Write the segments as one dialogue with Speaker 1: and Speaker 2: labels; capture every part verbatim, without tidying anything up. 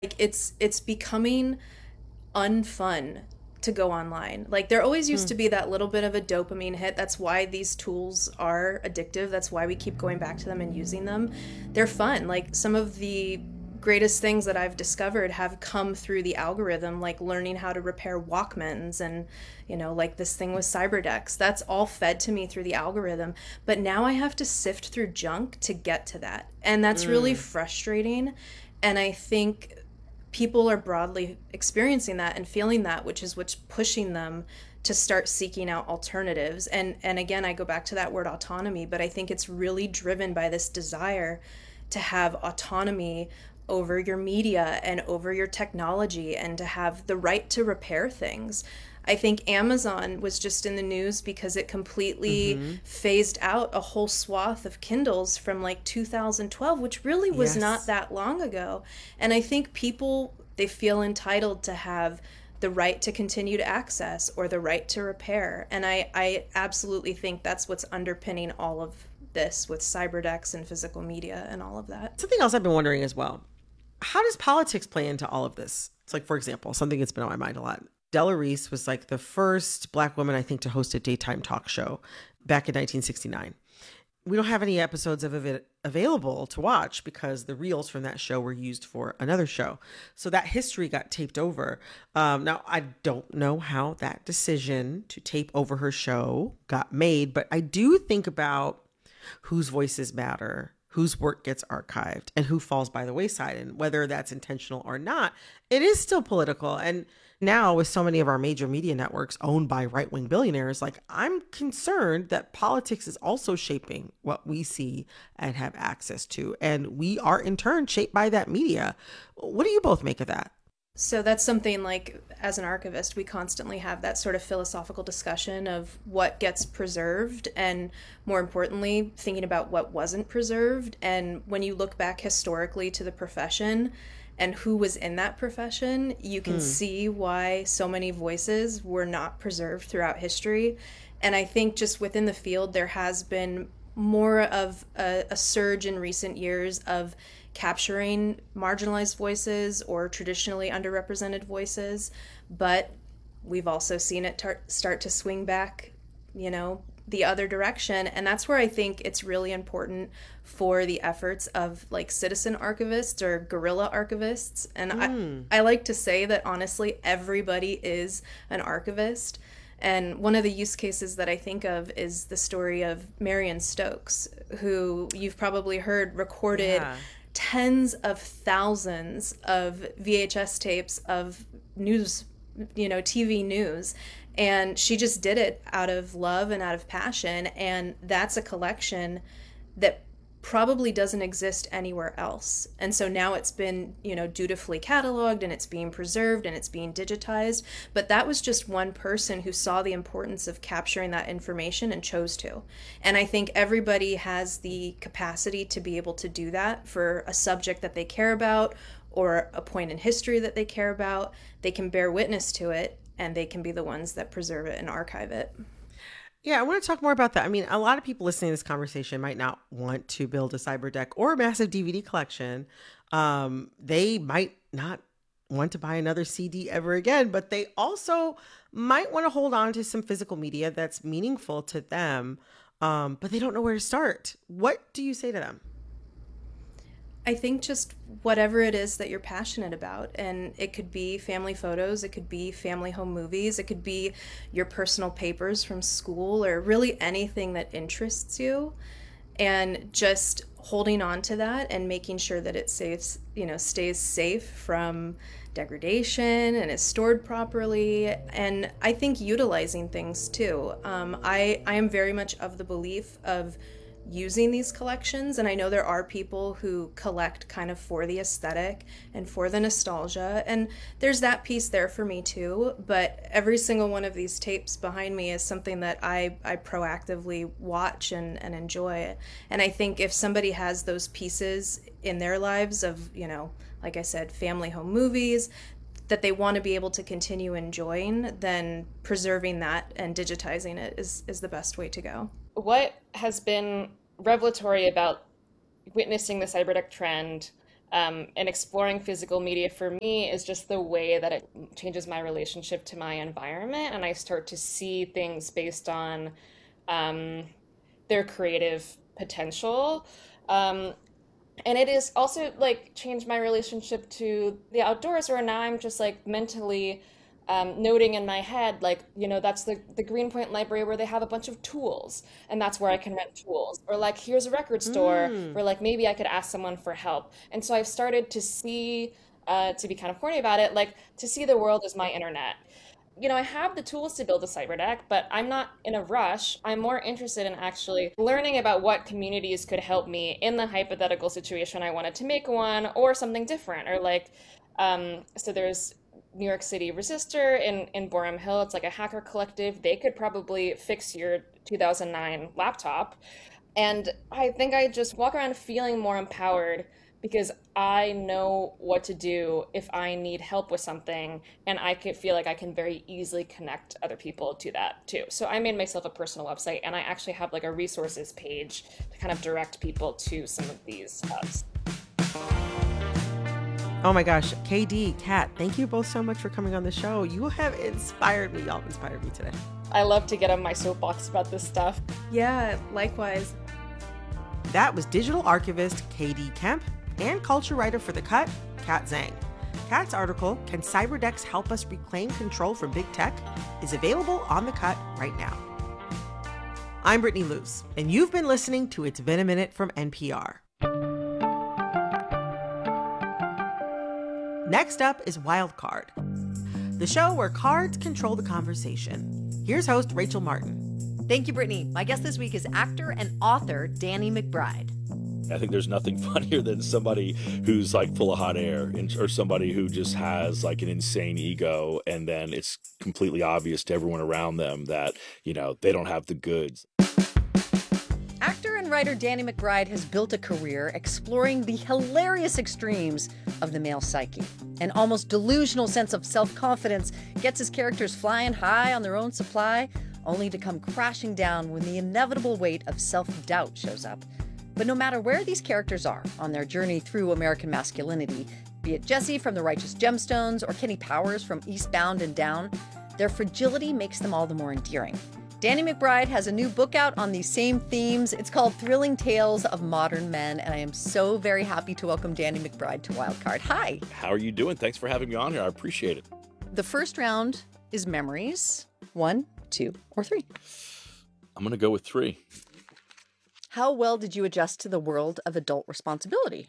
Speaker 1: Like it's it's becoming unfun to go online. Like there always used to be that little bit of a dopamine hit. That's why these tools are addictive. That's why we keep going back to them and using them. They're fun. Like some of the greatest things that I've discovered have come through the algorithm, like learning how to repair Walkmans and, you know, like this thing with Cyberdex. That's all fed to me through the algorithm. But now I have to sift through junk to get to that. And that's really frustrating. And I think people are broadly experiencing that and feeling that, which is what's pushing them to start seeking out alternatives. And and again, I go back to that word autonomy, but I think it's really driven by this desire to have autonomy over your media and over your technology and to have the right to repair things. I think Amazon was just in the news because it completely
Speaker 2: Mm-hmm.
Speaker 1: phased out a whole swath of Kindles from like two thousand twelve, which really was not
Speaker 2: Yes.
Speaker 1: that long ago. And I think people, they feel entitled to have the right to continue to access or the right to repair. And I, I absolutely think that's what's underpinning all of this with cyberdex and physical media and all of that.
Speaker 2: Something else I've been wondering as well. How does politics play into all of this? It's like, for example, something that's been on my mind a lot. Della Reese was like the first Black woman, I think, to host a daytime talk show back in nineteen sixty-nine. We don't have any episodes of it available to watch because the reels from that show were used for another show. So that history got taped over. Um, now, I don't know how that decision to tape over her show got made, but I do think about whose voices matter, whose work gets archived, and who falls by the wayside. And whether that's intentional or not, it is still political. And now with so many of our major media networks owned by right-wing billionaires, like I'm concerned that politics is also shaping what we see and have access to. And we are in turn shaped by that media. What do you both make of that?
Speaker 1: So that's something like, as an archivist, we constantly have that sort of philosophical discussion of what gets preserved and, more importantly, thinking about what wasn't preserved. And when you look back historically to the profession and who was in that profession, you can see why so many voices were not preserved throughout history. And I think just within the field, there has been more of a, a surge in recent years of capturing marginalized voices or traditionally underrepresented voices, but we've also seen it tar- start to swing back, you know, the other direction. And that's where I think it's really important for the efforts of like citizen archivists or guerrilla archivists. And I, I like to say that honestly, everybody is an archivist. And one of the use cases that I think of is the story of Marion Stokes, who you've probably heard recorded
Speaker 2: Yeah.
Speaker 1: tens of thousands of V H S tapes of news, you know, T V news. And she just did it out of love and out of passion. And that's a collection that probably doesn't exist anywhere else. And so now it's been, you know, dutifully cataloged and it's being preserved and it's being digitized. But that was just one person who saw the importance of capturing that information and chose to. And I think everybody has the capacity to be able to do that for a subject that they care about or a point in history that they care about. They can bear witness to it and they can be the ones that preserve it and archive it.
Speaker 2: Yeah, I want to talk more about that. I mean, a lot of people listening to this conversation might not want to build a cyber deck or a massive D V D collection. Um, they might not want to buy another C D ever again, but they also might want to hold on to some physical media that's meaningful to them, um, but they don't know where to start. What do you say to them?
Speaker 1: I think just whatever it is that you're passionate about. And it could be family photos, it could be family home movies, it could be your personal papers from school, or really anything that interests you. And just holding on to that and making sure that it saves, you know, stays safe from degradation and is stored properly. And I think utilizing things too. Um, I, I am very much of the belief of using these collections, and I know there are people who collect kind of for the aesthetic and for the nostalgia, and there's that piece there for me too. But every single one of these tapes behind me is something that I, I proactively watch and, and enjoy. And I think if somebody has those pieces in their lives of, you know, like I said, family home movies that they want to be able to continue enjoying, then preserving that and digitizing it is, is the best way to go.
Speaker 3: What has been revelatory about witnessing the cyberdeck trend Um, and exploring physical media for me is just the way that it changes my relationship to my environment, and I start to see things based on um, their creative potential. Um, and it is also like changed my relationship to the outdoors, where now I'm just like mentally um, noting in my head, like, you know, that's the, the Greenpoint Library where they have a bunch of tools, and that's where I can rent tools. Or like, here's a record store
Speaker 2: Mm.
Speaker 3: where like maybe I could ask someone for help. And so I've started to see, uh, to be kind of corny about it, like to see the world as my internet. You know, I have the tools to build a cyber deck, but I'm not in a rush. I'm more interested in actually learning about what communities could help me in the hypothetical situation I wanted to make one, or something different. Or like, um, so there's New York City Resistor in, in Borum Hill. It's like a hacker collective. They could probably fix your two thousand nine laptop. And I think I just walk around feeling more empowered because I know what to do if I need help with something, and I can feel like I can very easily connect other people to that too. So I made myself a personal website, and I actually have like a resources page to kind of direct people to some of these hubs.
Speaker 2: Oh my gosh, K D, Kat, thank you both so much for coming on the show. You have inspired me. Y'all have inspired me today.
Speaker 3: I love to get on my soapbox about this stuff.
Speaker 1: Yeah, likewise.
Speaker 2: That was digital archivist K D Kemp and culture writer for The Cut, Kat Zhang. Kat's article, Can Cyberdecks Help Us Reclaim Control from Big Tech?, is available on The Cut right now. I'm Brittany Luce, and you've been listening to It's Been a Minute from N P R. Next up is Wildcard, the show where cards control the conversation. Here's host Rachel Martin.
Speaker 4: Thank you, Brittany. My guest this week is actor and author Danny McBride.
Speaker 5: I think there's nothing funnier than somebody who's like full of hot air, and, or somebody who just has like an insane ego, and then it's completely obvious to everyone around them that, you know, they don't have the goods.
Speaker 4: Actor and writer Danny McBride has built a career exploring the hilarious extremes of the male psyche. An almost delusional sense of self-confidence gets his characters flying high on their own supply, only to come crashing down when the inevitable weight of self-doubt shows up. But no matter where these characters are on their journey through American masculinity, be it Jesse from The Righteous Gemstones or Kenny Powers from Eastbound and Down, their fragility makes them all the more endearing. Danny McBride has a new book out on these same themes. It's called Thrilling Tales of Modern Men, and I am so very happy to welcome Danny McBride to Wildcard. Hi.
Speaker 5: How are you doing? Thanks for having me on here. I appreciate it.
Speaker 4: The first round is memories. One, two, or three.
Speaker 5: I'm going to go with three.
Speaker 4: How well did you adjust to the world of adult responsibility?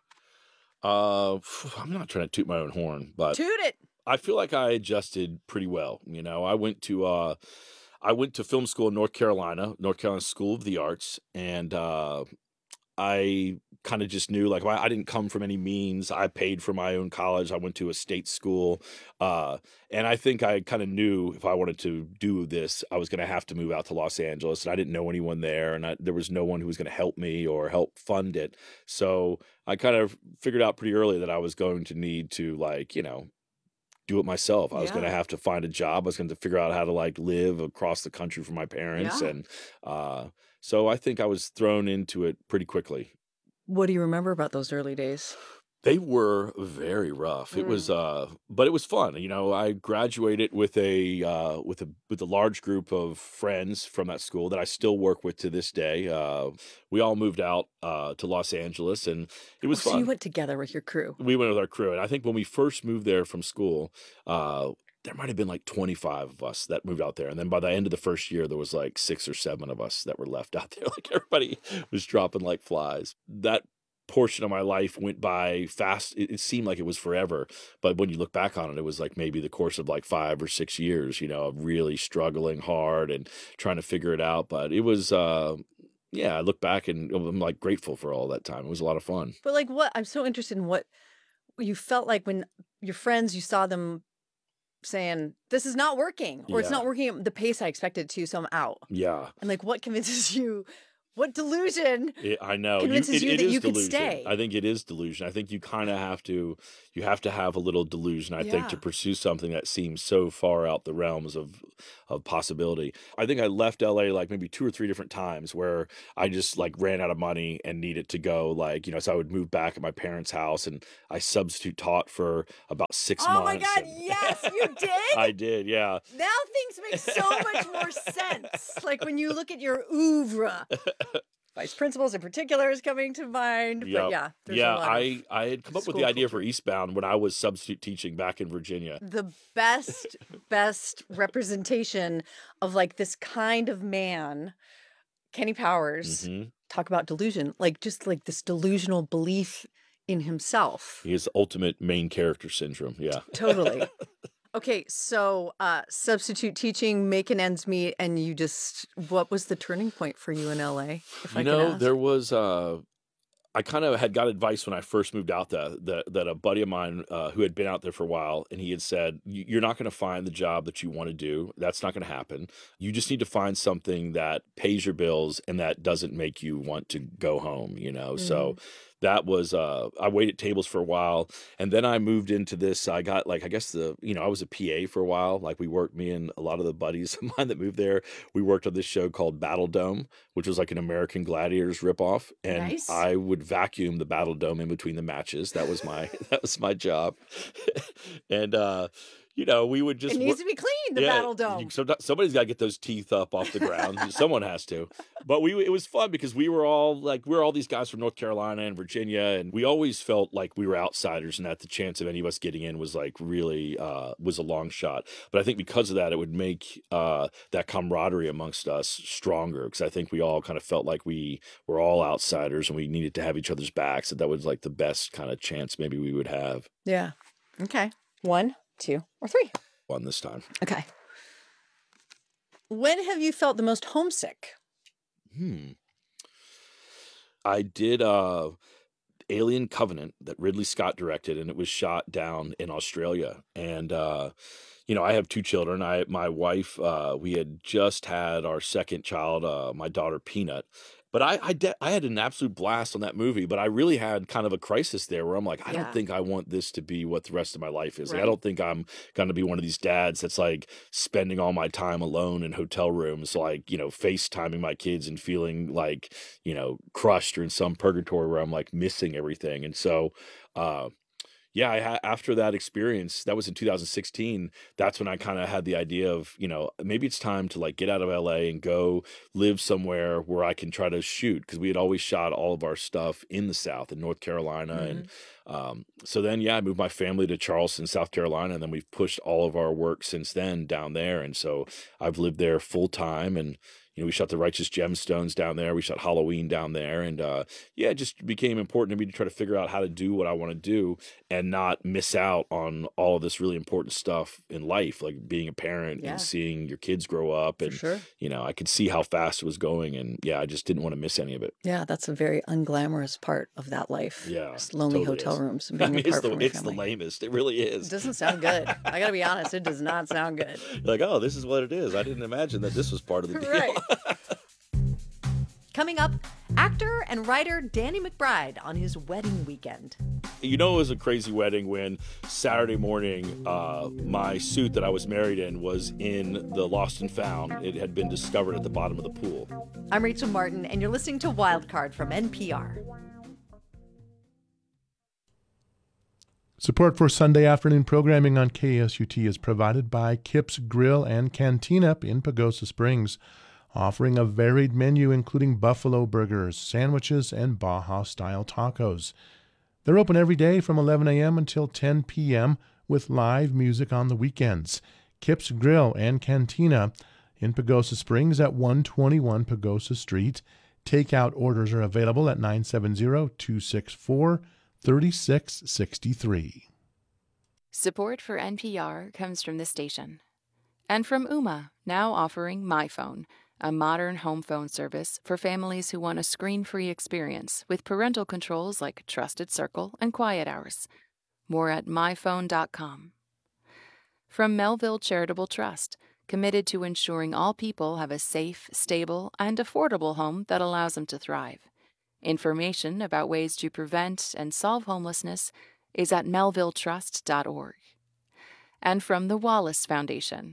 Speaker 5: Uh, I'm not trying to toot my own horn, but
Speaker 4: Toot it!
Speaker 5: I feel like I adjusted pretty well. You know, I went to uh, I went to film school in North Carolina, North Carolina School of the Arts, and uh, I kind of just knew, like, I I didn't come from any means. I paid for my own college. I went to a state school, uh, and I think I kind of knew if I wanted to do this, I was going to have to move out to Los Angeles, and I didn't know anyone there, and I, there was no one who was going to help me or help fund it. So I kind of figured out pretty early that I was going to need to, like, you know, do it myself. I was
Speaker 4: Yeah.
Speaker 5: going to have to find a job. I was going to figure out how to like live across the country from my parents.
Speaker 4: Yeah.
Speaker 5: And uh, so I think I was thrown into it pretty quickly.
Speaker 4: What do you remember about those early days?
Speaker 5: They were very rough. It
Speaker 4: Mm.
Speaker 5: was, uh, but it was fun. You know, I graduated with a uh, with a with a large group of friends from that school that I still work with to this day. Uh, we all moved out uh, to Los Angeles, and it was
Speaker 4: Oh, so
Speaker 5: fun.
Speaker 4: you went together with your crew.
Speaker 5: We went with our crew, and I think when we first moved there from school, uh, there might have been like twenty-five of us that moved out there, and then by the end of the first year, there was like six or seven of us that were left out there. Like everybody was dropping like flies. That portion of my life went by fast. It, it seemed like it was forever, but when you look back on it, it was like maybe the course of like five or six years. You know, of really struggling hard and trying to figure it out. But it was. Uh, Yeah, I look back and I'm like grateful for all that time. It was a lot of fun.
Speaker 4: But like what, I'm so interested in what you felt like when your friends, you saw them saying, this is not working, or it's
Speaker 5: Yeah.
Speaker 4: not working at the pace I expected it to, so I'm out.
Speaker 5: Yeah.
Speaker 4: And like what convinces you What delusion
Speaker 5: It, I know
Speaker 4: convinces you,
Speaker 5: it, it
Speaker 4: that
Speaker 5: is
Speaker 4: you could
Speaker 5: delusion.
Speaker 4: stay?
Speaker 5: I think it is delusion. I think you kind of have to, you have to have a little delusion. I think to
Speaker 4: Yeah.
Speaker 5: pursue something that seems so far out the realms of of possibility. I think I left L A like maybe two or three different times where I just like ran out of money and needed to go. Like you know, so I would move back at my parents' house, and I substitute taught for about six
Speaker 4: Oh
Speaker 5: months.
Speaker 4: my God,
Speaker 5: and-
Speaker 4: yes, you did?
Speaker 5: I did, yeah.
Speaker 4: Now things make so much more sense. Like when you look at your oeuvre. Vice principals in particular is coming to mind. But
Speaker 5: Yep.
Speaker 4: yeah, there's
Speaker 5: yeah,
Speaker 4: a lot
Speaker 5: I,
Speaker 4: of
Speaker 5: I had come up with
Speaker 4: school
Speaker 5: the idea
Speaker 4: culture.
Speaker 5: for Eastbound when I was substitute teaching back in Virginia.
Speaker 4: the best, best representation of like this kind of man, Kenny Powers.
Speaker 5: hmm
Speaker 4: Talk about delusion, like just like this delusional belief in himself.
Speaker 5: He has ultimate main character syndrome. Yeah.
Speaker 4: Totally. Okay, so uh, substitute teaching, making ends meet, and you just, what was the turning point for you in L A? If I
Speaker 5: You
Speaker 4: can
Speaker 5: know,
Speaker 4: ask?
Speaker 5: there was. Uh, I kind of had got advice when I first moved out there that that a buddy of mine uh, who had been out there for a while, and he had said, "You- "You're not going to find the job that you want to do. That's not going to happen. You just need to find something that pays your bills and that doesn't make you want to go home." You know, so. That was uh I waited tables for a while, and then I moved into this. I got like I guess the you know I was a P A for a while. Like we worked, me and a lot of the buddies of mine that moved there, we worked on this show called Battle Dome, which was like an American Gladiators ripoff, and
Speaker 4: Nice.
Speaker 5: I would vacuum the Battle Dome in between the matches. That was my that was my job, and uh you know we would just
Speaker 4: it
Speaker 5: wor-
Speaker 4: needs to be clean, the
Speaker 5: yeah,
Speaker 4: Battle
Speaker 5: you-
Speaker 4: Dome.
Speaker 5: some- somebody's got to get those teeth up off the ground. Someone has to. But we it was fun because we were all like we were all these guys from North Carolina and Virginia, and we always felt like we were outsiders, and that the chance of any of us getting in was like really uh, was a long shot. But I think because of that, it would make uh, that camaraderie amongst us stronger because I think we all kind of felt like we were all outsiders and we needed to have each other's backs. And that was like the best kind of chance maybe we would have
Speaker 4: Yeah. Okay. One, two, or three.
Speaker 5: on this time.
Speaker 4: Okay. When have you felt the most homesick?
Speaker 5: Hmm. I did uh Alien Covenant that Ridley Scott directed, and it was shot down in Australia. And uh you know, I have two children. I my wife, uh we had just had our second child, uh my daughter Peanut. But I I, de- I had an absolute blast on that movie, but I really had kind of a crisis there where I'm like, I
Speaker 4: Yeah.
Speaker 5: don't think I want this to be what the rest of my life is. Like, I
Speaker 4: Right.
Speaker 5: don't think I'm going to be one of these dads that's like spending all my time alone in hotel rooms, like, you know, FaceTiming my kids and feeling like, you know, crushed or in some purgatory where I'm like missing everything. And so, uh, yeah, I ha- after that experience, that was in two thousand sixteen. That's when I kind of had the idea of, you know, maybe it's time to like get out of L A and go live somewhere where I can try to shoot because we had always shot all of our stuff in the South, in North Carolina, and um, so then yeah, I moved my family to Charleston, South Carolina, and then we've pushed all of our work since then down there, and so I've lived there full time and. You know, we shot The Righteous Gemstones down there. We shot Halloween down there. And uh, yeah, it just became important to me to try to figure out how to do what I want to do and not miss out on all of this really important stuff in life, like being a parent
Speaker 4: Yeah.
Speaker 5: and seeing your kids grow up.
Speaker 4: For
Speaker 5: And,
Speaker 4: sure.
Speaker 5: you know, I could see how fast it was going. And yeah, I just didn't want to miss any of it.
Speaker 4: Yeah, that's a very unglamorous part of that life.
Speaker 5: Yeah,
Speaker 4: Just lonely
Speaker 5: totally
Speaker 4: hotel
Speaker 5: is.
Speaker 4: rooms and
Speaker 5: I
Speaker 4: being
Speaker 5: mean, it's
Speaker 4: apart
Speaker 5: the,
Speaker 4: from your
Speaker 5: it's the
Speaker 4: family.
Speaker 5: lamest. It really
Speaker 4: It
Speaker 5: is.
Speaker 4: doesn't sound good. I gotta be honest, it does not sound good.
Speaker 5: Like, oh, this is what it is. I didn't imagine that this was part of the deal.
Speaker 4: Right. Coming up, actor and writer Danny McBride on his wedding weekend.
Speaker 5: You know, it was a crazy wedding when Saturday morning, uh, my suit that I was married in was in the Lost and Found. It had been discovered at the bottom of the pool.
Speaker 4: I'm Rachel Martin, and you're listening to Wildcard from N P R.
Speaker 6: Support for Sunday afternoon programming on K S U T is provided by Kip's Grill and Cantina in Pagosa Springs, offering a varied menu including buffalo burgers, sandwiches, and Baja-style tacos. They're open every day from eleven a.m. until ten p.m. with live music on the weekends. Kip's Grill and Cantina in Pagosa Springs at one twenty-one Pagosa Street. Takeout orders are available at nine seven zero, two six four, three six six three.
Speaker 7: Support for N P R comes from this station. And from Ooma, now offering MyPhone, a modern home phone service for families who want a screen-free experience with parental controls like Trusted Circle and Quiet Hours. More at my phone dot com. From Melville Charitable Trust, committed to ensuring all people have a safe, stable, and affordable home that allows them to thrive. Information about ways to prevent and solve homelessness is at melville trust dot org. And from the Wallace Foundation.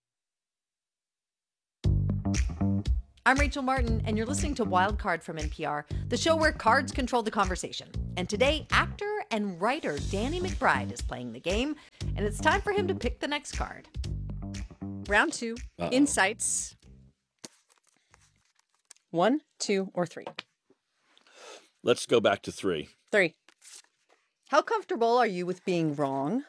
Speaker 4: I'm Rachel Martin, and you're listening to Wild Card from N P R, the show where cards control the conversation. And today, actor and writer Danny McBride is playing the game, and it's time for him to pick the next card.
Speaker 8: Round two,
Speaker 5: Uh-oh.
Speaker 8: insights. One, two, or three?
Speaker 5: Let's go back to three.
Speaker 8: Three.
Speaker 4: How comfortable are you with being wrong?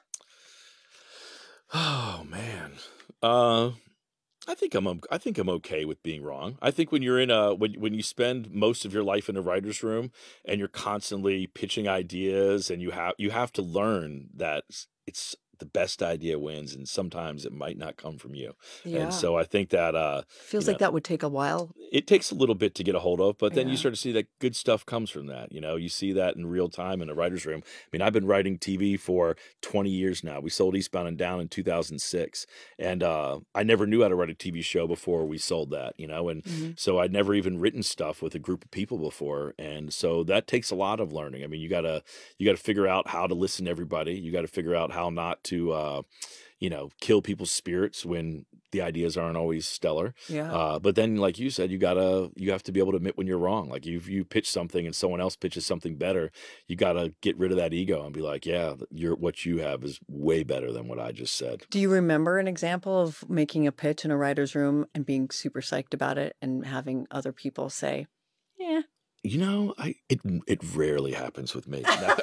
Speaker 5: Oh man, uh, I think I'm I think I'm okay with being wrong. I think when you're in a when when you spend most of your life in a writer's room and you're constantly pitching ideas, and you have you have to learn that it's the best idea wins, and sometimes it might not come from you.
Speaker 8: Yeah.
Speaker 5: And so I think that uh,
Speaker 8: Feels
Speaker 5: you
Speaker 8: like
Speaker 5: know,
Speaker 8: that would take a while.
Speaker 5: it takes a little bit to get a hold of, but then you
Speaker 8: Yeah.
Speaker 5: start to see that good stuff comes from that. You know, you see that in real time in a writer's room. I mean, I've been writing T V for twenty years now. We sold Eastbound and Down in two thousand six. And uh, I never knew how to write a T V show before we sold that, you know, and
Speaker 8: Mm-hmm.
Speaker 5: so I'd never even written stuff with a group of people before. And so that takes a lot of learning. I mean, you gotta, you gotta figure out how to listen to everybody. You gotta figure out how not to, uh, you know, kill people's spirits when the ideas aren't always stellar.
Speaker 8: Yeah.
Speaker 5: Uh, but then, like you said, you gotta, you have to be able to admit when you're wrong. Like you, you pitch something and someone else pitches something better, you gotta get rid of that ego and be like, yeah, you're what you have is way better than what I just said.
Speaker 8: Do you remember an example of making a pitch in a writer's room and being super psyched about it and having other people say, yeah?
Speaker 5: You know, I it it rarely happens with me.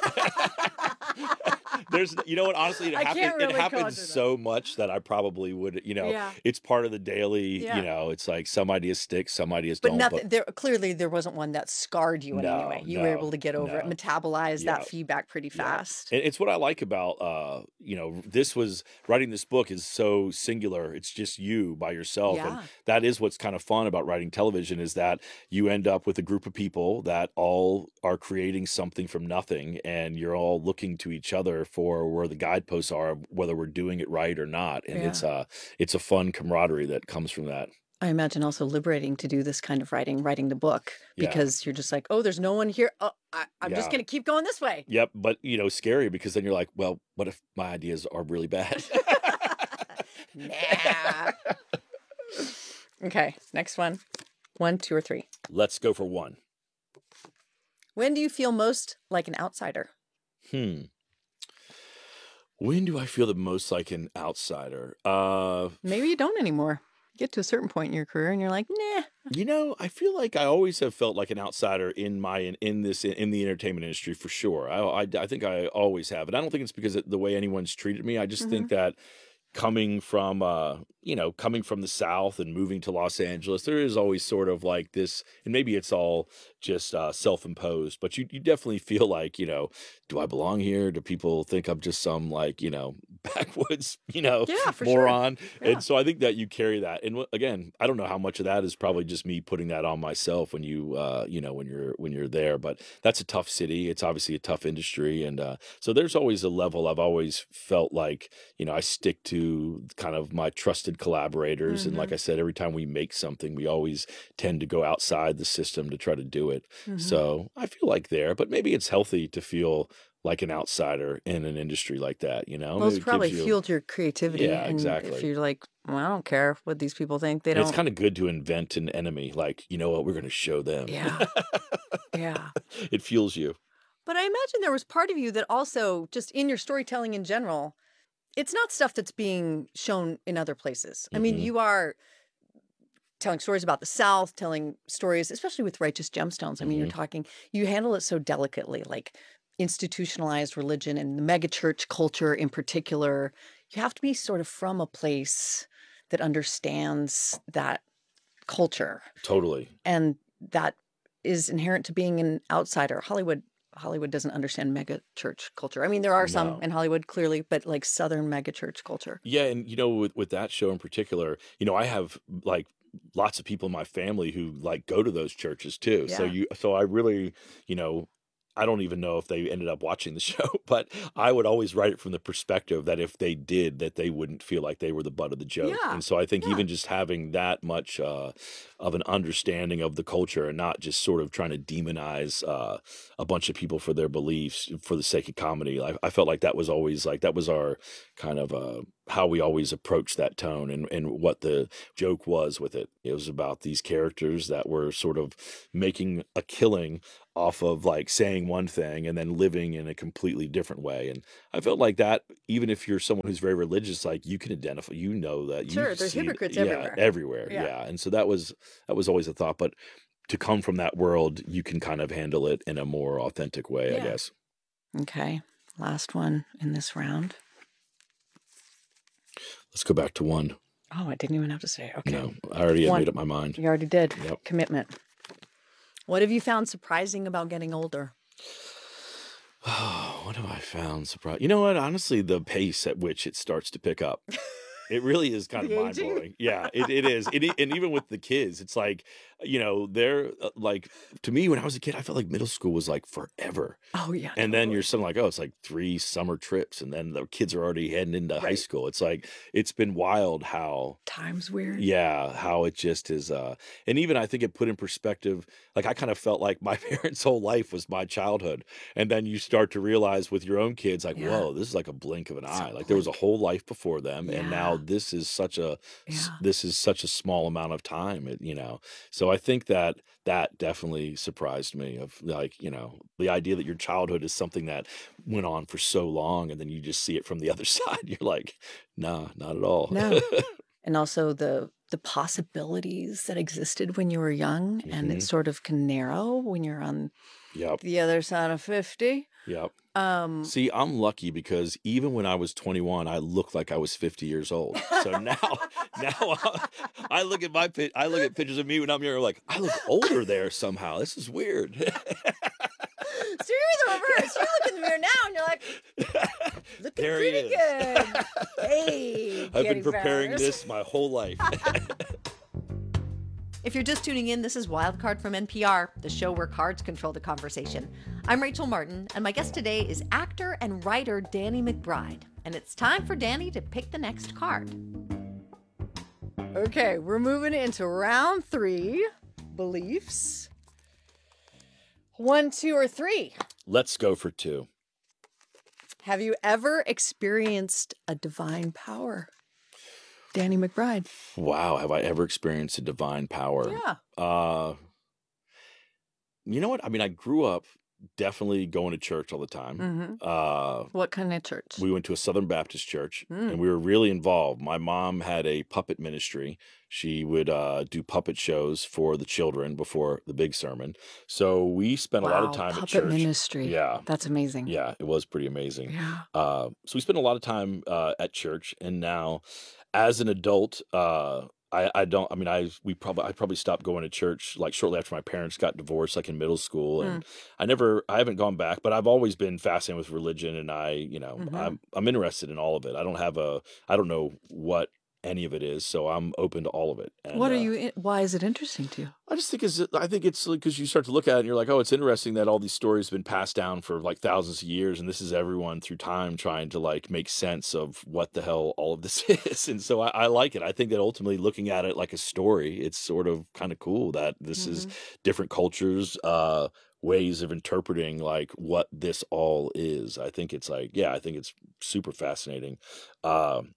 Speaker 5: There's, you know what? Honestly, it,
Speaker 8: I
Speaker 5: happen,
Speaker 8: can't really
Speaker 5: it happens
Speaker 8: conjure that.
Speaker 5: so much that I probably would. You know,
Speaker 8: Yeah.
Speaker 5: it's part of the daily.
Speaker 8: Yeah.
Speaker 5: You know, it's like some ideas stick, some ideas
Speaker 8: But
Speaker 5: don't.
Speaker 8: nothing. There clearly there wasn't one that scarred you in
Speaker 5: No,
Speaker 8: any way. You were
Speaker 5: no,
Speaker 8: able to get over it,
Speaker 5: no.
Speaker 8: metabolize
Speaker 5: Yeah.
Speaker 8: that feedback pretty
Speaker 5: Yeah.
Speaker 8: fast.
Speaker 5: And it's what I like about, uh, you know, this was writing this book is so singular. It's just you by yourself.
Speaker 8: Yeah.
Speaker 5: And that is what's kind of fun about writing television is that you end up with a group of people that all are creating something from nothing, and you're all looking to each other for where the guideposts are, whether we're doing it right or not. And
Speaker 8: Yeah.
Speaker 5: it's uh it's a fun camaraderie that comes from that.
Speaker 8: I imagine also liberating to do this kind of writing, writing the book,
Speaker 5: Yeah.
Speaker 8: because you're just like, oh, there's no one here. Oh, I, I'm just
Speaker 5: Yeah.
Speaker 8: going to keep going this way.
Speaker 5: Yep. But, you know, scary because then you're like, well, what if my ideas are really bad?
Speaker 8: Nah. Okay, next one. One, two, or three.
Speaker 5: Let's go for one.
Speaker 8: When do you feel most like an outsider?
Speaker 5: Hmm. When do I feel the most like an outsider? Uh,
Speaker 8: Maybe you don't anymore. You get to a certain point in your career and you're like, nah.
Speaker 5: you know, I feel like I always have felt like an outsider in my in, in this in the entertainment industry for sure. I, I I think I always have, and I don't think it's because of the way anyone's treated me. I just think that coming from uh you know coming from the South and moving to Los Angeles, there is always sort of like this, and maybe it's all just uh self-imposed, but you you definitely feel like, you know, do I belong here? Do people think I'm just some like, you know, backwoods, you know,
Speaker 8: Yeah, for sure.
Speaker 5: moron?
Speaker 8: Yeah.
Speaker 5: And so I think that you carry that. And wh- again, I don't know how much of that is probably just me putting that on myself when you uh you know when you're when you're there, but that's a tough city. It's obviously a tough industry, and uh so there's always a level I've always felt like, you know, I stick to kind of my trusted collaborators, and like I said, every time we make something, we always tend to go outside the system to try to do it. So I feel like there, but maybe it's healthy to feel like an outsider in an industry like that, you know?
Speaker 8: Well,
Speaker 5: Maybe
Speaker 8: it's
Speaker 5: it
Speaker 8: probably
Speaker 5: gives you-
Speaker 8: fueled your creativity.
Speaker 5: Yeah,
Speaker 8: and
Speaker 5: exactly.
Speaker 8: If you're like, well, I don't care what these people think. They
Speaker 5: And
Speaker 8: don't.
Speaker 5: it's kind of good to invent an enemy. Like, you know what? We're going to show them.
Speaker 8: Yeah. Yeah.
Speaker 5: It fuels you.
Speaker 4: But I imagine there was part of you that also, just in your storytelling in general, it's not stuff that's being shown in other places. I mean,
Speaker 5: Mhm.
Speaker 4: you are telling stories about the South, telling stories, especially with Righteous Gemstones. I mean, you're talking, you handle it so delicately, like institutionalized religion and the megachurch culture in particular. You have to be sort of from a place that understands that culture,
Speaker 5: Totally.
Speaker 4: and that is inherent to being an outsider. Hollywood Hollywood doesn't understand mega church culture. I mean, there are some
Speaker 5: No.
Speaker 4: in Hollywood, clearly, but like Southern mega church culture.
Speaker 5: Yeah, and you know, with with that show in particular, you know, I have like lots of people in my family who like go to those churches too. So
Speaker 4: Yeah.
Speaker 5: you, so I really, you know, I don't even know if they ended up watching the show, but I would always write it from the perspective that if they did, that they wouldn't feel like they were the butt of the joke.
Speaker 8: Yeah.
Speaker 5: And so I think
Speaker 8: Yeah.
Speaker 5: even just having that much uh, of an understanding of the culture and not just sort of trying to demonize uh, a bunch of people for their beliefs for the sake of comedy, I, I felt like that was always like that was our kind of uh, how we always approached that tone and, and what the joke was with it. It was about these characters that were sort of making a killing off of like saying one thing and then living in a completely different way. And I felt like that, even if you're someone who's very religious, like you can identify, you know that. You
Speaker 8: Sure, there's
Speaker 5: see-
Speaker 8: hypocrites
Speaker 5: yeah,
Speaker 8: everywhere.
Speaker 5: Everywhere,
Speaker 8: Yeah.
Speaker 5: yeah. And so that was that was always a thought. But to come from that world, you can kind of handle it in a more authentic way, I
Speaker 8: Yeah.
Speaker 5: guess.
Speaker 8: Okay. Last one in this round.
Speaker 5: Let's go back to one.
Speaker 8: Oh, I didn't even have to say. Okay.
Speaker 5: No, I already had
Speaker 8: One.
Speaker 5: made up my mind.
Speaker 8: You already did.
Speaker 5: Yep.
Speaker 8: Commitment. What have you found surprising about getting older?
Speaker 5: Oh, what have I found surprising? You know what? Honestly, the pace at which it starts to pick up. It really is kind of
Speaker 8: The
Speaker 5: mind
Speaker 8: aging?
Speaker 5: blowing. Yeah, it, it is. It, and even with the kids, it's like, you know, they're uh, like, to me, when I was a kid, I felt like middle school was like forever.
Speaker 8: Oh, yeah.
Speaker 5: And then
Speaker 8: totally.
Speaker 5: you're suddenly like, oh, it's like three summer trips. And then the kids are already heading into high
Speaker 8: Right.
Speaker 5: school. It's like, it's been wild how
Speaker 8: Time's weird.
Speaker 5: yeah, how it just is. Uh, and even I think it put in perspective, like I kind of felt like my parents' whole life was my childhood. And then you start to realize with your own kids, like,
Speaker 8: Yeah.
Speaker 5: whoa, this is like a blink of an
Speaker 8: It's a
Speaker 5: eye. Like there was a whole life before them. And now
Speaker 8: Yeah.
Speaker 5: this is such a, s-
Speaker 8: Yeah.
Speaker 5: this is such a small amount of time, it, you know? So I think that that definitely surprised me of like, you know, the idea that your childhood is something that went on for so long and then you just see it from the other side. You're like, nah, not at all.
Speaker 8: No. And also the the possibilities that existed when you were young, and
Speaker 5: Mhm.
Speaker 8: it sort of can narrow when you're on
Speaker 5: Yep.
Speaker 8: the other side of fifty.
Speaker 5: Yep.
Speaker 8: Um,
Speaker 5: See, I'm lucky because even when I was twenty-one, I looked like I was fifty years old. So now, now I, I look at my pic- I look at pictures of me when I'm younger, like I look older there somehow. This is weird.
Speaker 8: so you're the reverse. You look in the mirror now and you're like, looking
Speaker 5: There he
Speaker 8: pretty
Speaker 5: is.
Speaker 8: good. Hey,
Speaker 5: I've been
Speaker 8: Kitty
Speaker 5: preparing
Speaker 8: Ferris.
Speaker 5: this my whole life.
Speaker 4: If you're just tuning in, this is Wildcard from N P R, the show where cards control the conversation. I'm Rachel Martin, and my guest today is actor and writer Danny McBride. And it's time for Danny to pick the next card.
Speaker 8: Okay, we're moving into round three. Beliefs. One, two, or three.
Speaker 5: Let's go for two.
Speaker 8: Have you ever experienced a divine power? Danny McBride.
Speaker 5: Wow, have I ever experienced a divine power?
Speaker 8: Yeah.
Speaker 5: Uh, you know what? I mean, I grew up definitely going to church all the time.
Speaker 8: Mm-hmm.
Speaker 5: Uh,
Speaker 8: What kind of church?
Speaker 5: we went to a Southern Baptist church
Speaker 8: Mm.
Speaker 5: and we were really involved. My mom had a puppet ministry. She would uh, do puppet shows for the children before the big sermon. So we spent a lot of
Speaker 8: Wow,
Speaker 5: time at
Speaker 8: puppet
Speaker 5: church.
Speaker 8: ministry.
Speaker 5: Yeah.
Speaker 8: That's amazing.
Speaker 5: Yeah, it was pretty amazing.
Speaker 8: Yeah.
Speaker 5: Uh, so we spent a lot of time uh, at church, and now, as an adult, uh, I, I don't. I mean, I we probably I probably stopped going to church like shortly after my parents got divorced, like in middle school, and I never I haven't gone back. But I've always been fascinated with religion, and I you know
Speaker 8: Mhm.
Speaker 5: I'm I'm interested in all of it. I don't have a I don't know what any of it is, so I'm open to all of it. And,
Speaker 8: What are
Speaker 5: uh,
Speaker 8: you? In, why is it interesting to you?
Speaker 5: I just think it's I think it's because you start to look at it and you're like, oh, it's interesting that all these stories have been passed down for like thousands of years, and this is everyone through time trying to like make sense of what the hell all of this is. And so I, I like it. I think that ultimately looking at it like a story, it's sort of kind of cool that this is different cultures, uh, ways of interpreting like what this all is. I think it's like, yeah, I think it's super fascinating. Um,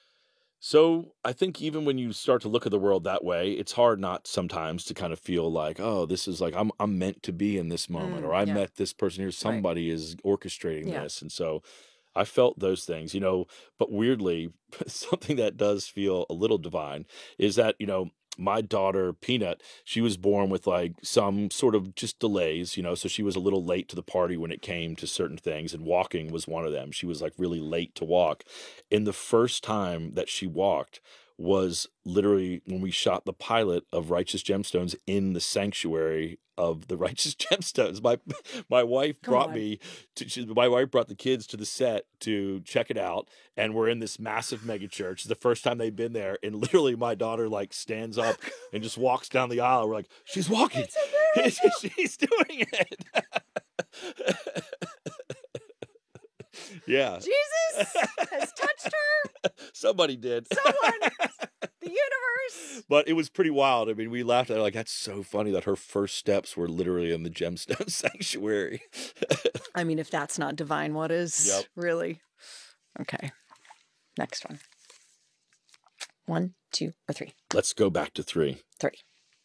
Speaker 5: So I think even when you start to look at the world that way, it's hard not sometimes to kind of feel like, oh, this is like I'm I'm meant to be in this moment,
Speaker 8: Mm,
Speaker 5: or I
Speaker 8: yeah.
Speaker 5: met this person here. Somebody is orchestrating
Speaker 8: Yeah.
Speaker 5: this, and so I felt those things, you know. But weirdly, something that does feel a little divine is that you know my daughter Peanut, she was born with like some sort of just delays, you know, so she was a little late to the party when it came to certain things, and walking was one of them. She was like really late to walk. And the first time that she walked was literally when we shot the pilot of Righteous Gemstones in the sanctuary of the Righteous Gemstones. My my wife
Speaker 8: Come
Speaker 5: brought
Speaker 8: on.
Speaker 5: me to she, my wife brought the kids to the set to check it out, and we're in this massive mega church. It's the first time they've been there, and literally my daughter like stands up and just walks down the aisle. We're like, she's walking. She's doing it. Yeah.
Speaker 4: Jesus has touched her.
Speaker 5: Somebody did.
Speaker 4: Someone. The universe.
Speaker 5: But it was pretty wild. I mean, we laughed at it like, that's so funny that her first steps were literally in the gemstone sanctuary.
Speaker 4: I mean, if that's not divine, what is?
Speaker 5: Yep.
Speaker 4: Really? Okay. Next one. One, two, or three.
Speaker 5: Let's go back to three.
Speaker 4: Three.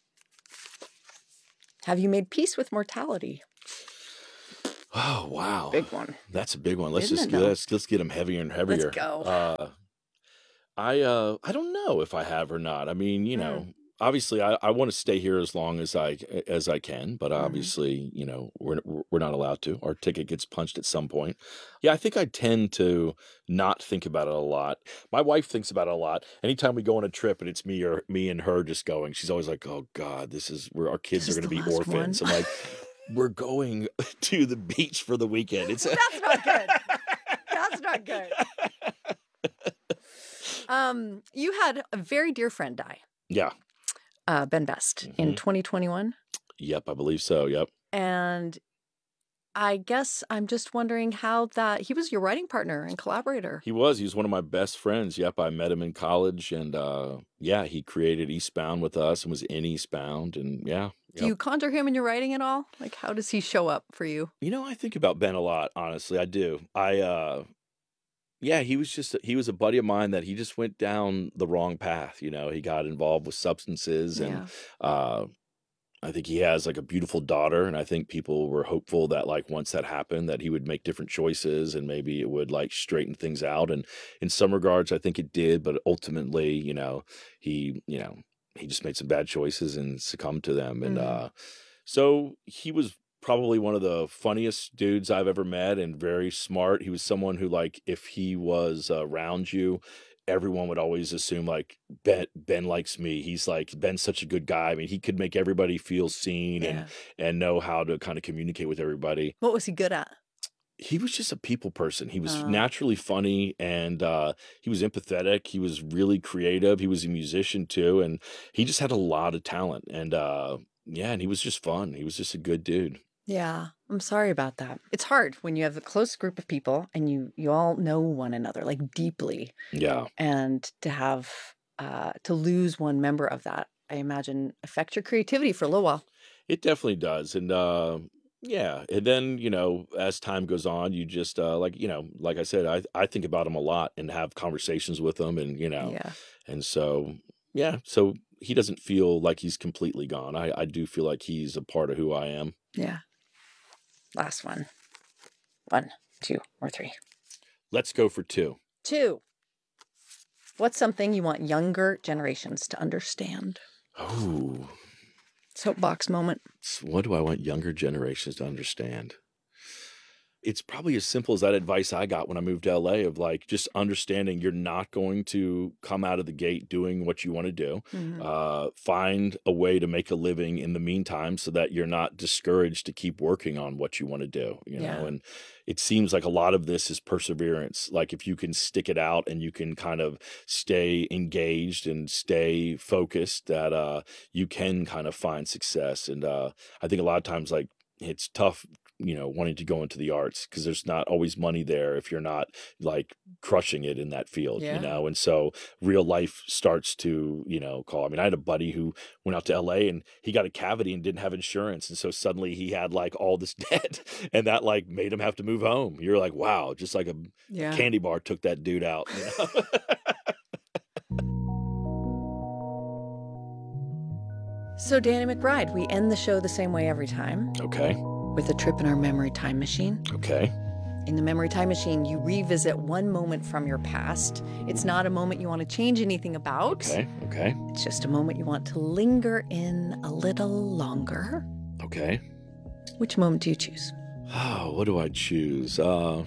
Speaker 4: Have you made peace with mortality?
Speaker 5: Oh, wow.
Speaker 4: Big one.
Speaker 5: That's a big one. Let's
Speaker 4: Isn't
Speaker 5: just
Speaker 4: it, though?
Speaker 5: let's let's get them heavier and heavier.
Speaker 4: Let's go.
Speaker 5: Uh, I uh I don't know if I have or not. I mean, you know,
Speaker 4: Mm.
Speaker 5: obviously I, I want to stay here as long as I as I can, but
Speaker 4: Mhm.
Speaker 5: obviously, you know, we're we're not allowed to. Our ticket gets punched at some point. Yeah, I think I tend to not think about it a lot. My wife thinks about it a lot. Anytime we go on a trip and it's me or me and her just going, she's always like, "Oh God, this is where our kids
Speaker 4: This
Speaker 5: are
Speaker 4: is
Speaker 5: going to
Speaker 4: the
Speaker 5: be
Speaker 4: last
Speaker 5: orphans."
Speaker 4: one.
Speaker 5: I'm like, "We're going to the beach for the weekend." It's
Speaker 4: That's not good. That's not good. Um, you had a very dear friend die,
Speaker 5: Yeah.
Speaker 4: uh, Ben Best, in
Speaker 5: Mhm.
Speaker 4: twenty twenty-one.
Speaker 5: Yep, I believe so. Yep.
Speaker 4: And I guess I'm just wondering how that he was your writing partner and collaborator.
Speaker 5: He was. He was one of my best friends. Yep, I met him in college, and uh, yeah, he created Eastbound with us and was in Eastbound, and yeah.
Speaker 4: Do
Speaker 5: Yep.
Speaker 4: you conjure him in your writing at all? Like, how does he show up for you?
Speaker 5: You know, I think about Ben a lot. Honestly, I do. I, uh, yeah, he was just he was a buddy of mine that he just went down the wrong path. You know, he got involved with substances, and
Speaker 4: Yeah.
Speaker 5: uh, I think he has like a beautiful daughter, and I think people were hopeful that like once that happened, that he would make different choices and maybe it would like straighten things out. And in some regards, I think it did, but ultimately, you know, he, you know, he just made some bad choices and succumbed to them. And
Speaker 4: Mhm.
Speaker 5: uh, so he was probably one of the funniest dudes I've ever met and very smart. He was someone who like if he was uh, around you, everyone would always assume like Ben Ben likes me. He's like Ben's such a good guy. I mean, he could make everybody feel seen and
Speaker 4: Yeah.
Speaker 5: and know how to kind of communicate with everybody.
Speaker 4: What was he good at?
Speaker 5: He was just a people person. He was
Speaker 4: Oh.
Speaker 5: naturally funny and uh he was empathetic. He was really creative. He was a musician too, and he just had a lot of talent. And uh yeah, and he was just fun. He was just a good dude.
Speaker 4: Yeah, I'm sorry about that. It's hard when you have a close group of people and you you all know one another like deeply,
Speaker 5: Yeah.
Speaker 4: and to have uh to lose one member of that, I imagine affect your creativity for a little while.
Speaker 5: It definitely does. And uh yeah, and then, you know, as time goes on, you just uh like, you know, like I said, I I think about him a lot and have conversations with him, and you know,
Speaker 4: Yeah.
Speaker 5: and so yeah, so he doesn't feel like he's completely gone. I I do feel like he's a part of who I am.
Speaker 4: Yeah. Last one. One, two, or three.
Speaker 5: Let's go for two.
Speaker 4: Two. What's something you want younger generations to understand?
Speaker 5: Oh,
Speaker 4: Soapbox moment.
Speaker 5: s- what do I want younger generations to understand? It's probably as simple as that advice I got when I moved to L A of like just understanding you're not going to come out of the gate doing what you want to do.
Speaker 4: Mhm.
Speaker 5: Uh, find a way to make a living in the meantime so that you're not discouraged to keep working on what you want to do, you
Speaker 4: Yeah.
Speaker 5: know? And it seems like a lot of this is perseverance. Like if you can stick it out and you can kind of stay engaged and stay focused, that uh, you can kind of find success. And uh, I think a lot of times, like, it's tough, you know, wanting to go into the arts because there's not always money there if you're not like crushing it in that field,
Speaker 4: Yeah.
Speaker 5: you know? And so real life starts to, you know, call. I mean, I had a buddy who went out to L A and he got a cavity and didn't have insurance. And so suddenly he had like all this debt and that like made him have to move home. You're like, wow, just like a
Speaker 4: Yeah.
Speaker 5: candy bar took that dude out, you know?
Speaker 4: So, Danny McBride, we end the show the same way every time,
Speaker 5: Okay.
Speaker 4: with a trip in our memory time machine.
Speaker 5: Okay.
Speaker 4: In the memory time machine, you revisit one moment from your past. It's not a moment you want to change anything about.
Speaker 5: Okay. Okay.
Speaker 4: It's just a moment you want to linger in a little longer.
Speaker 5: Okay.
Speaker 4: Which moment do you choose?
Speaker 5: Oh, what do I choose? Uh,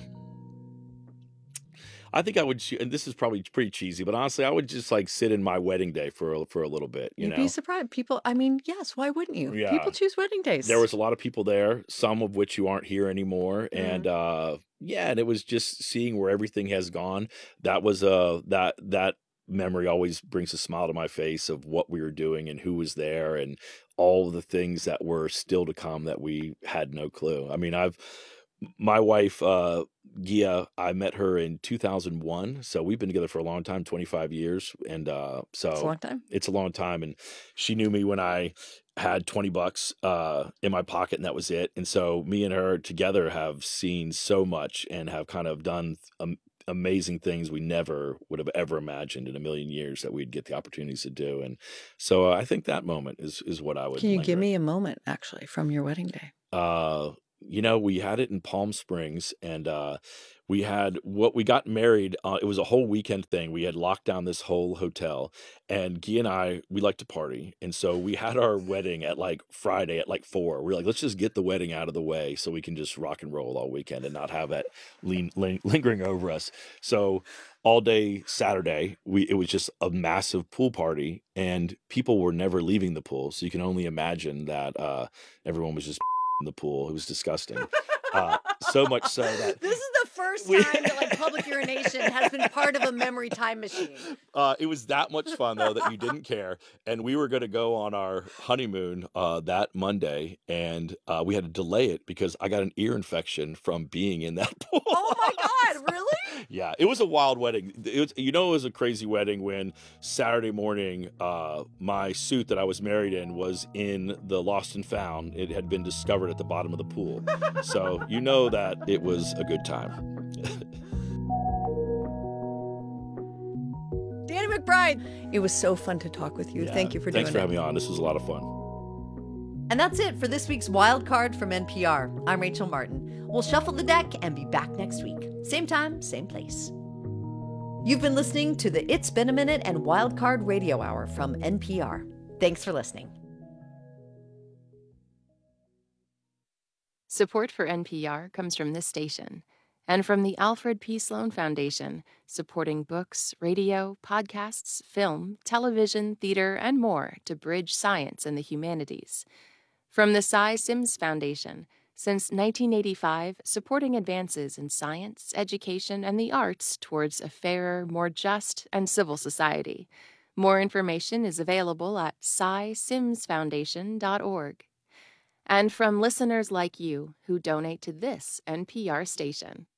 Speaker 5: I think I would, choo- and this is probably pretty cheesy, but honestly, I would just like sit in my wedding day for a, for a little bit. You
Speaker 4: You'd
Speaker 5: know,
Speaker 4: be surprised. People, I mean, yes, why wouldn't you?
Speaker 5: Yeah.
Speaker 4: People choose wedding days.
Speaker 5: there was a lot of people there, some of which you aren't here anymore, and uh, yeah, and it was just seeing where everything has gone. That was uh that that memory always brings a smile to my face of what we were doing and who was there and all the things that were still to come that we had no clue. I mean, I've my wife, uh, Gia, I met her in two thousand one. So we've been together for a long time, twenty-five years. And uh, so
Speaker 8: It's a long time.
Speaker 5: it's a long time. And she knew me when I had twenty bucks uh, in my pocket, and that was it. And so me and her together have seen so much and have kind of done um, amazing things we never would have ever imagined in a million years that we'd get the opportunities to do. And so uh, I think that moment is is what I would.
Speaker 8: Can you give
Speaker 5: linger.
Speaker 8: me a moment, actually, from your wedding day?
Speaker 5: Uh, you know, we had it in Palm Springs, and uh, we had what we got married. Uh, it was a whole weekend thing. We had locked down this whole hotel, and Guy and I, we like to party. And so we had our wedding at like Friday at like four. We are like, let's just get the wedding out of the way so we can just rock and roll all weekend and not have that lean, ling- lingering over us. So all day Saturday, we it was just a massive pool party, and people were never leaving the pool. So you can only imagine that uh, everyone was just in the pool. It was disgusting. Uh, so much so that
Speaker 4: This is the first
Speaker 5: We-
Speaker 4: time that like public urination has been part of a memory time machine.
Speaker 5: uh, it was that much fun though that you didn't care. And we were going to go on our honeymoon uh, that Monday, and uh, we had to delay it because I got an ear infection from being in that pool.
Speaker 4: Oh my God, really?
Speaker 5: Yeah, it was a wild wedding. It was, you know, it was a crazy wedding when Saturday morning, uh, my suit that I was married in was in the lost and found. It had been discovered at the bottom of the pool. So you know that it was a good time.
Speaker 4: Danny McBride.
Speaker 8: It was so fun to talk with you.
Speaker 5: Yeah,
Speaker 8: Thank you for
Speaker 5: Thanks
Speaker 8: doing
Speaker 5: for
Speaker 8: it.
Speaker 5: having me on. This was a lot of fun.
Speaker 4: And that's it for this week's Wild Card from N P R. I'm Rachel Martin. We'll shuffle the deck and be back next week. Same time, same place. You've been listening to the It's Been a Minute and Wild Card Radio Hour from N P R. Thanks for listening.
Speaker 7: Support for N P R comes from this station and from the Alfred P. Sloan Foundation, supporting books, radio, podcasts, film, television, theater, and more to bridge science and the humanities. From the Cy Sims Foundation, since nineteen eighty-five, supporting advances in science, education, and the arts towards a fairer, more just, and civil society. More information is available at cy sims foundation dot org. And from listeners like you who donate to this N P R station.